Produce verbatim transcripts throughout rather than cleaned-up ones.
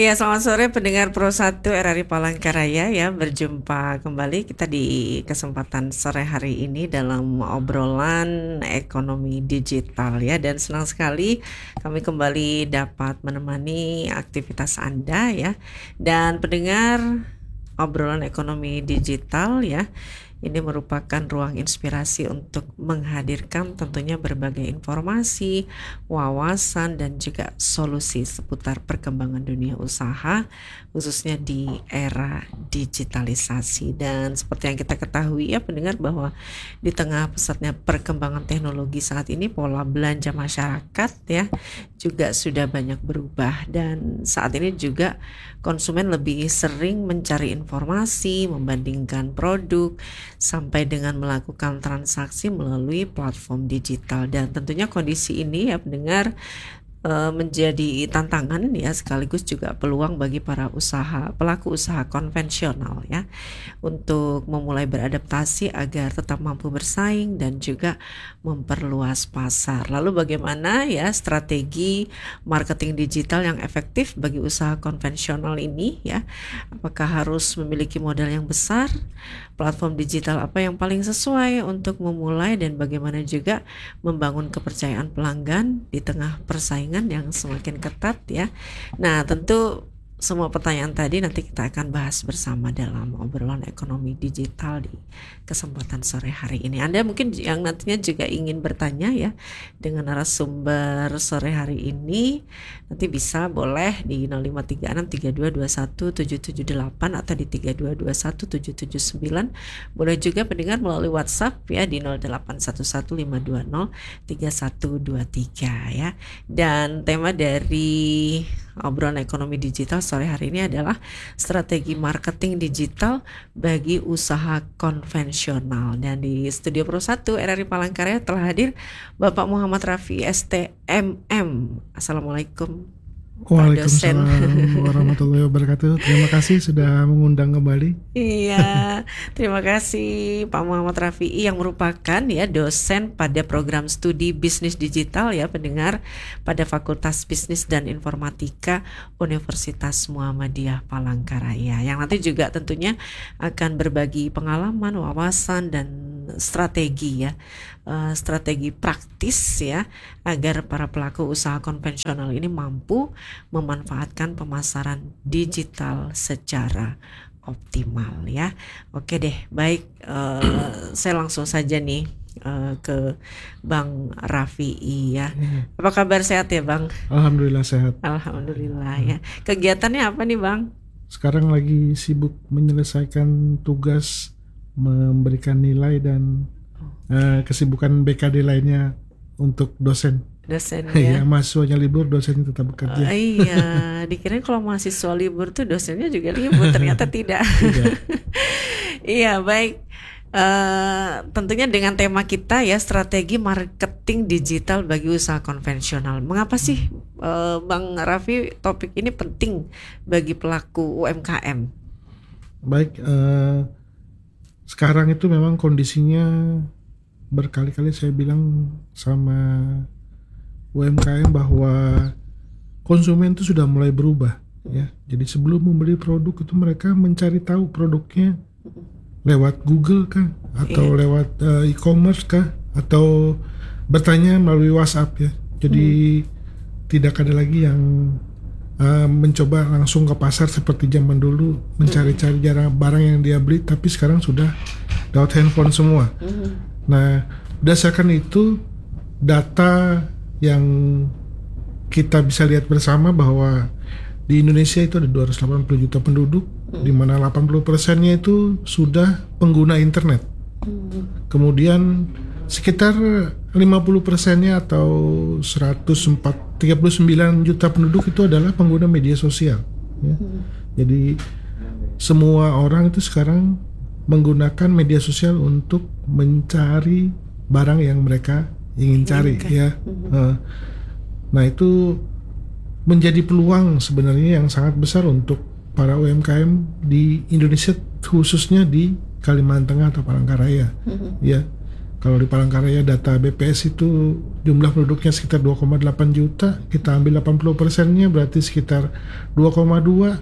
Iya, selamat sore pendengar Pro satu R R I Palangkaraya ya. Berjumpa kembali kita di kesempatan sore hari ini dalam obrolan ekonomi digital ya. Dan senang sekali kami kembali dapat menemani aktivitas Anda ya. Dan pendengar obrolan ekonomi digital ya, ini merupakan ruang inspirasi untuk menghadirkan tentunya berbagai informasi, wawasan, dan juga solusi seputar perkembangan dunia usaha, khususnya di era digitalisasi. Dan seperti yang kita ketahui ya pendengar, bahwa di tengah pesatnya perkembangan teknologi saat ini, pola belanja masyarakat ya juga sudah banyak berubah. Dan saat ini juga konsumen lebih sering mencari informasi, membandingkan produk, sampai dengan melakukan transaksi melalui platform digital. Dan tentunya kondisi ini ya pendengar menjadi tantangan ya, sekaligus juga peluang bagi para usaha pelaku usaha konvensional ya untuk memulai beradaptasi agar tetap mampu bersaing dan juga memperluas pasar. Lalu bagaimana ya strategi marketing digital yang efektif bagi usaha konvensional ini ya? Apakah harus memiliki modal yang besar? Platform digital apa yang paling sesuai untuk memulai, dan bagaimana juga membangun kepercayaan pelanggan di tengah persaingan yang semakin ketat ya. Nah, tentu semua pertanyaan tadi nanti kita akan bahas bersama dalam obrolan ekonomi digital di kesempatan sore hari ini. Anda mungkin yang nantinya juga ingin bertanya ya dengan narasumber sore hari ini, nanti bisa boleh di nol lima tiga enam tiga dua dua satu tujuh tujuh delapan atau di tiga dua dua satu tujuh tujuh sembilan. Boleh juga pendengar melalui WhatsApp ya di nol delapan satu satu lima dua nol tiga satu dua tiga ya. Dan tema dari obrolan ekonomi digital sore hari ini adalah strategi marketing digital bagi usaha konvensional. Dan di studio Pro satu R R I Palangkaraya telah hadir Bapak Muhammad Rafi S T M M. Assalamualaikum. Waalaikumsalam warahmatullahi wabarakatuh. Terima kasih sudah mengundang kembali. Iya, terima kasih Pak Muhammad Rafi'i yang merupakan ya dosen pada program studi bisnis digital ya pendengar pada Fakultas Bisnis dan Informatika Universitas Muhammadiyah Palangkaraya, yang nanti juga tentunya akan berbagi pengalaman, wawasan, dan strategi ya, uh, strategi praktis ya agar para pelaku usaha konvensional ini mampu memanfaatkan pemasaran digital secara optimal ya. Oke deh, baik, uh, saya langsung saja nih uh, ke Bang Rafi'i ya. Apa kabar, sehat ya Bang? Alhamdulillah sehat. Alhamdulillah ya. Kegiatannya apa nih Bang? Sekarang lagi sibuk menyelesaikan tugas, memberikan nilai, dan uh, kesibukan B K D lainnya untuk dosen. Dosen ya. ya. Mahasiswanya libur, dosennya tetap bekerja. Oh, iya, dikirain kalau mahasiswa libur tuh dosennya juga libur, ternyata tidak. Tidak. Iya, baik. Uh, tentunya dengan tema kita ya, strategi marketing digital bagi usaha konvensional. Mengapa sih uh, Bang Rafi topik ini penting bagi pelaku U M K M? Baik, uh, sekarang itu memang kondisinya berkali-kali saya bilang sama U M K M bahwa konsumen itu sudah mulai berubah ya. Jadi sebelum membeli produk itu mereka mencari tahu produknya lewat Google kah, atau yeah. lewat uh, e-commerce kah, atau bertanya melalui WhatsApp ya. Jadi hmm. tidak ada lagi yang uh, mencoba langsung ke pasar seperti zaman dulu mencari-cari jarang barang yang dia beli, tapi sekarang sudah lewat handphone semua. Hmm. Nah, berdasarkan itu data yang kita bisa lihat bersama bahwa di Indonesia itu ada dua ratus delapan puluh juta penduduk, hmm. di mana delapan puluh persennya itu sudah pengguna internet. Hmm. Kemudian sekitar lima puluh persennya atau seratus tiga puluh sembilan juta penduduk itu adalah pengguna media sosial. Ya. Hmm. Jadi semua orang itu sekarang menggunakan media sosial untuk mencari barang yang mereka ingin cari okay. ya. Hmm. Nah, itu menjadi peluang sebenarnya yang sangat besar untuk para U M K M di Indonesia, khususnya di Kalimantan Tengah atau Palangkaraya. Mm-hmm. Ya, Kalau di Palangkaraya data B P S itu jumlah penduduknya sekitar dua koma delapan juta, kita ambil delapan puluh persennya berarti sekitar dua koma dua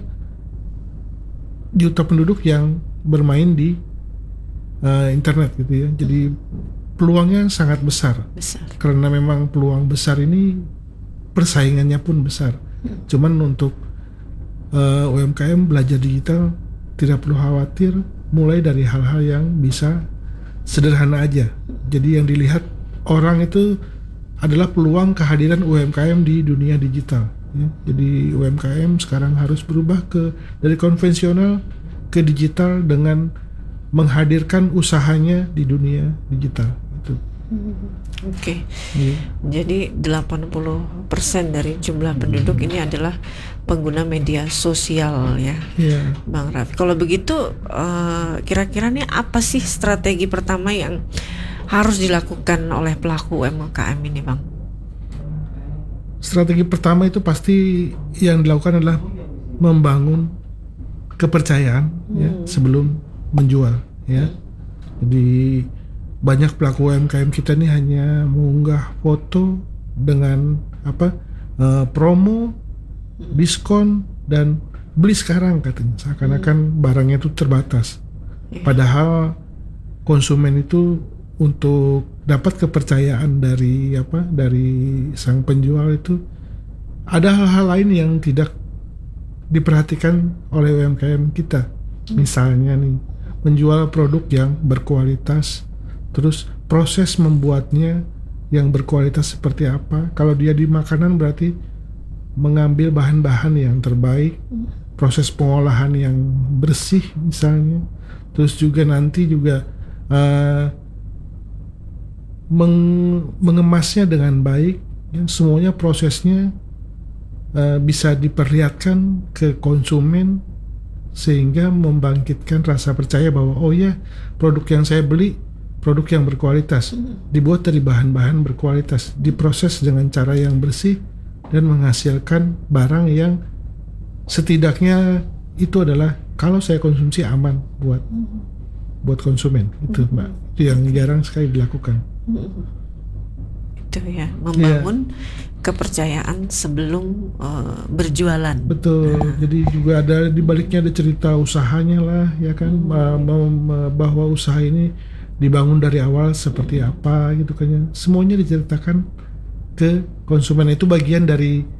juta penduduk yang bermain di uh, internet gitu ya. Jadi peluangnya sangat besar. Besar. Karena memang peluang besar ini persaingannya pun besar. Hmm. Cuman untuk uh, U M K M belajar digital tidak perlu khawatir, mulai dari hal-hal yang bisa sederhana aja. Jadi yang dilihat orang itu adalah peluang kehadiran U M K M di dunia digital. Ya. Jadi U M K M sekarang harus berubah ke dari konvensional ke digital dengan menghadirkan usahanya di dunia digital. Itu. Oke. Okay. Ya. Jadi delapan puluh persen dari jumlah penduduk ini adalah pengguna media sosial ya, ya. Bang Raffi. Kalau begitu uh, kira-kira nih apa sih strategi pertama yang harus dilakukan oleh pelaku U M K M ini, Bang? Strategi pertama itu pasti yang dilakukan adalah membangun kepercayaan hmm. ya sebelum menjual ya. Jadi banyak pelaku U M K M kita nih hanya mengunggah foto dengan apa uh, promo, diskon dan beli sekarang katanya, seakan-akan barangnya itu terbatas. Padahal konsumen itu untuk dapat kepercayaan dari apa dari sang penjual itu ada hal-hal lain yang tidak diperhatikan oleh U M K M kita. Misalnya nih, menjual produk yang berkualitas, terus proses membuatnya yang berkualitas seperti apa. Kalau dia di makanan berarti mengambil bahan-bahan yang terbaik, proses pengolahan yang bersih misalnya, terus juga nanti juga uh, meng- mengemasnya dengan baik, ya, semuanya prosesnya uh, bisa diperlihatkan ke konsumen sehingga membangkitkan rasa percaya bahwa oh ya, produk yang saya beli produk yang berkualitas, dibuat dari bahan-bahan berkualitas, diproses dengan cara yang bersih dan menghasilkan barang yang setidaknya itu adalah kalau saya konsumsi aman buat mm-hmm. buat konsumen. Itu mm-hmm. Mbak, itu yang jarang sekali dilakukan. Mm-hmm. Itu ya, membangun yeah. kepercayaan sebelum uh, berjualan. Betul. Nah. Jadi juga ada di baliknya ada cerita usahanya lah, ya kan, mm-hmm. bahwa usaha ini dibangun dari awal seperti mm-hmm. apa gitu kan ya. Semuanya diceritakan ke konsumen, itu bagian dari